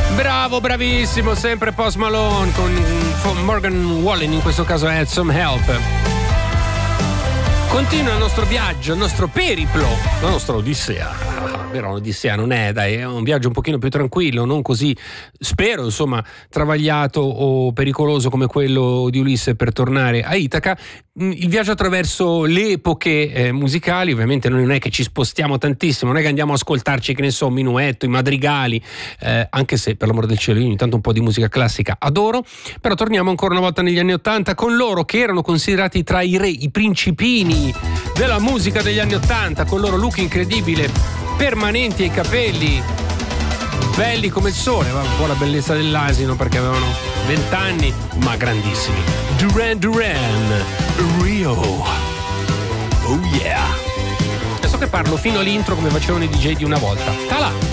Bravo, bravissimo, sempre Post Malone con Morgan Wallen, in questo caso è Some Help. Continua il nostro viaggio, il nostro periplo, la nostra odissea. Però l'odissea non è, dai, è un viaggio un pochino più tranquillo, non così, spero, insomma, travagliato o pericoloso come quello di Ulisse per tornare a Itaca. Il viaggio attraverso le epoche musicali, ovviamente non è che ci spostiamo tantissimo, non è che andiamo a ascoltarci, che ne so, Minuetto, i madrigali, anche se per l'amor del cielo io ogni tanto un po' di musica classica adoro, però torniamo ancora una volta negli anni '80 con loro che erano considerati tra i re, i principini della musica degli anni '80, con il loro look incredibile, permanenti ai capelli, belli come il sole, avevano un po' la bellezza dell'asino perché avevano 20 anni, ma grandissimi. Duran Duran, Rio, oh yeah. Adesso che parlo fino all'intro come facevano i DJ di una volta. Ta là.